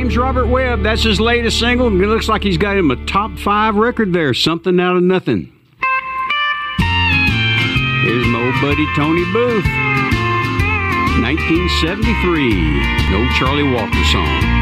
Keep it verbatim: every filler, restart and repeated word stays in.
James Robert Webb, that's his latest single. It looks like he's got him a top five record there, Something Out of Nothing. Here's my old buddy Tony Booth, nineteen seventy-three, an old Charlie Walker song.